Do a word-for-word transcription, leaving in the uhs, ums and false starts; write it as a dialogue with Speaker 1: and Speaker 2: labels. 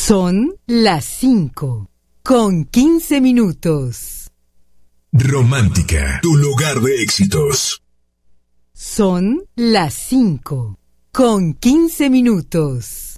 Speaker 1: Son las cinco, con quince minutos.
Speaker 2: Romántica, tu lugar de éxitos.
Speaker 1: Son las cinco, con quince minutos.